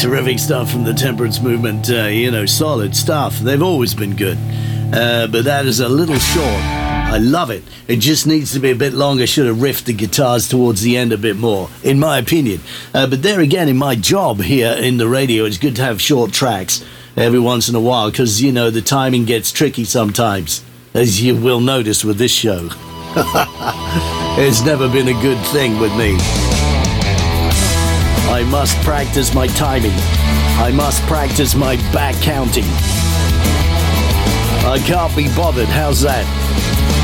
Terrific stuff from the temperance movement, solid stuff. They've always been good. But that is a little short. I love it. It just needs to be a bit longer. Should have riffed the guitars towards the end a bit more, in my opinion. But there again, in my job here in the radio, it's good to have short tracks every once in a while because, the timing gets tricky sometimes, as you will notice with this show. It's never been a good thing with me. I must practice my timing. I must practice my back counting. I can't be bothered. How's that?